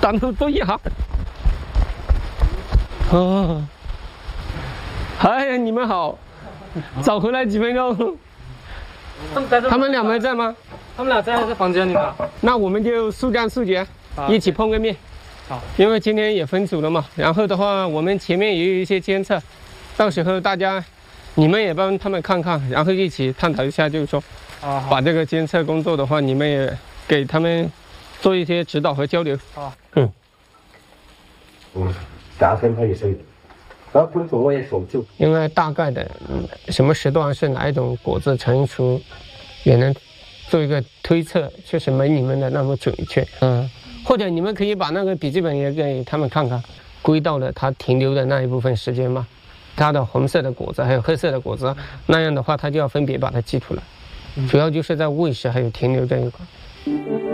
咱们坐一下。哦，嗨，你们好，早回来几分钟。他们俩没在吗？ 他们俩在这房间里呢。 那我们就速战速决，一起碰个面。 好， 因为今天也分组了嘛，然后的话，我们前面也有一些监测，到时候大家，你们也帮他们看看，然后一起探讨一下，就是说，把这个监测工作的话，你们也给他们做一些指导和交流。 好， 打分可以睡，然后分组我也守住。 因为大概的，什么时段是哪一种果子成熟，也能做一个推测，确实没你们的那么准确。或者你们可以把那个笔记本也给他们看看，归到了它停留的那一部分时间嘛，它的红色的果子还有黑色的果子，那样的话它就要分别把它记出来，主要就是在喂食还有停留这一块。